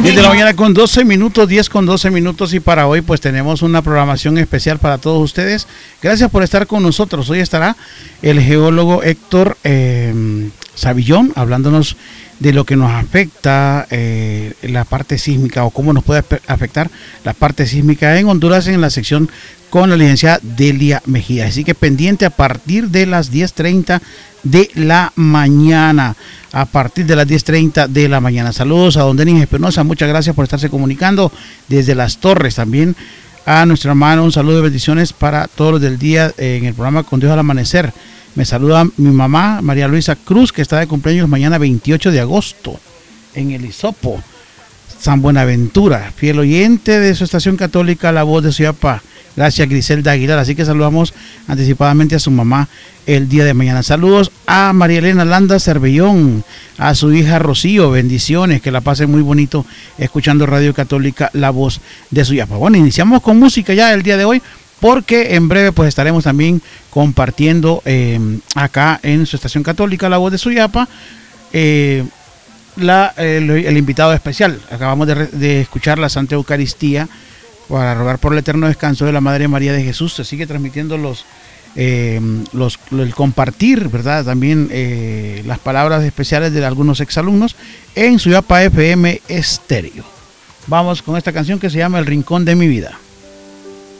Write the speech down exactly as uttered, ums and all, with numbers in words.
diez de la mañana con doce minutos, diez con doce minutos, y para hoy pues tenemos una programación especial para todos ustedes. Gracias por estar con nosotros. Hoy estará el geólogo Héctor eh, Savillón hablándonos de lo que nos afecta eh, la parte sísmica, o cómo nos puede afectar la parte sísmica en Honduras, en la sección con la licenciada Delia Mejía. Así que pendiente a partir de las diez treinta de la mañana. A partir de las diez treinta de la mañana. Saludos a don Denis Espinosa, muchas gracias por estarse comunicando desde Las Torres. También a nuestro hermano, un saludo de bendiciones para todos los del día en el programa Con Dios al Amanecer. Me saluda mi mamá, María Luisa Cruz, que está de cumpleaños mañana veintiocho de agosto en el Hisopo, San Buenaventura, fiel oyente de su estación católica La Voz de Suyapa. Gracias, Griselda Aguilar. Así que saludamos anticipadamente a su mamá el día de mañana. Saludos a María Elena Landa Cervellón, a su hija Rocío. Bendiciones, que la pasen muy bonito escuchando Radio Católica La Voz de Suyapa. Bueno, iniciamos con música ya el día de hoy, porque en breve pues estaremos también compartiendo eh, acá en su estación católica La Voz de Suyapa eh, la, el, el invitado especial. Acabamos de, de escuchar la Santa Eucaristía para rogar por el eterno descanso de la Madre María de Jesús. Se sigue transmitiendo los, eh, los el compartir, ¿verdad? También eh, las palabras especiales de algunos exalumnos en Suyapa F M Estéreo. Vamos con esta canción que se llama El Rincón de mi Vida.